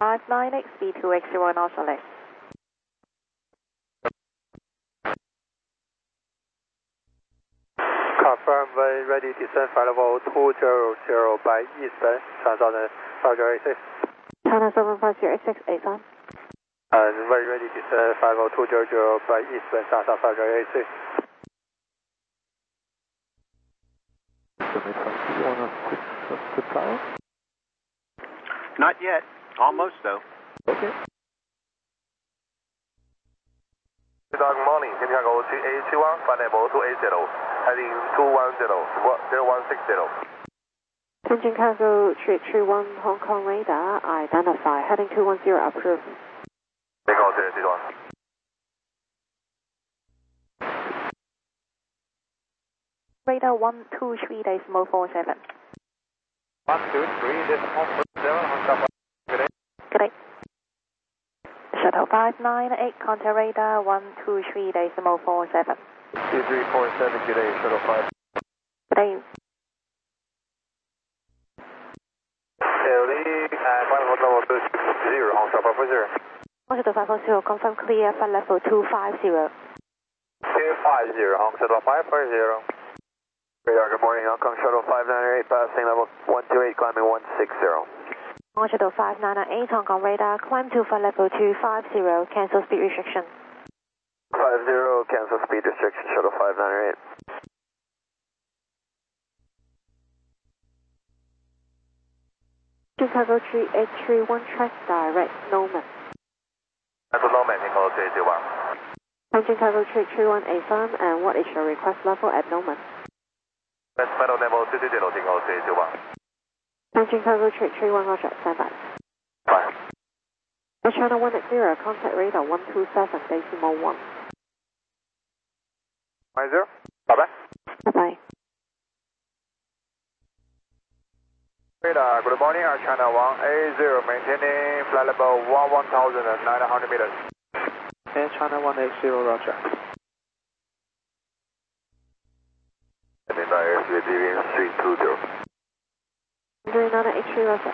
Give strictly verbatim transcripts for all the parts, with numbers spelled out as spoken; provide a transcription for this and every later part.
five nine eight, speed two X zero, North Solis. Confirm, very ready, descend flight level two zero zero by eastbound, China five zero eight six. China seven five zero eight six, eight on. And very ready, descend flight level two zero zero by eastbound, China five zero eight six. You want a quick, a quick trial? Not yet. Almost, though. Okay. Good morning, Chicago to A two one, flight level two eight zero, heading two one zero, zero one six zero. Tianjin Cargo three three one, Hong Kong radar, identify, heading two one zero, approved. Chicago to A two one. Radar one two three, decimal four seven. one two three, decimal four seven, Hong Kong. Good day. Good day. Shuttle five nine eight, contact radar one two three, decimal four seven. two three four seven, good day, shuttle five. Good day. Kelly, and final level two zero, Hong Kong five four zero. Shuttle five four zero, confirm clear, flight level two five zero. two five zero, Hong Kong five four zero. Radar, good morning, Hong Kong Shuttle five nine eight, passing level one two eight, climbing one six zero. Shuttle five nine eight, Hong Kong radar, climb to flight level two five zero, cancel speed restriction. five zero, cancel speed restriction, Shuttle five nine eight. Chicago three eight three one, track direct, Norman. That's a Norman, Chicago to A two one. Chicago three three one, A firm, and what is your request level at Norman? That's final level two zero, Chicago to A two one. Chicago three three one, roger, stand by. Fine. China one eight zero, contact radar one two seven, decimal one. Five zero, bye bye. Bye bye. Radar, good morning, Air China one eight zero, maintaining flight level one one thousand nine hundred meters. Air China one eight zero, roger. Heading by airspeed leaving three two zero. three nine eight three, roger.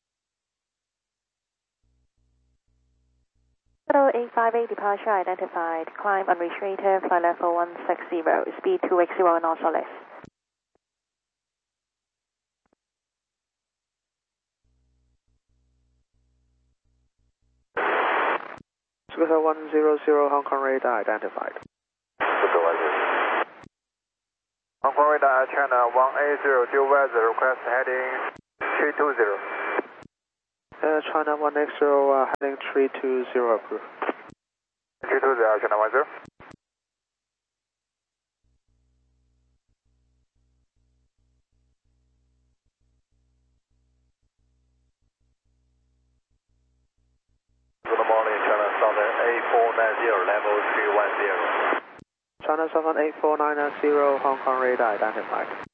Shuttle eight five eight, departure identified, climb unrestricted, flight level one six zero, speed two X zero, North Solis. Scooter one zero zero, Hong Kong radar identified. Hong Kong radar, China one eight zero, due weather, request heading three two zero. Uh, China one eight zero, uh, heading three two zero, approved. three two zero, China one zero. Good morning, China Southern eight four nine zero, level three one zero. China seven eight four nine zero, Hong Kong radar identified.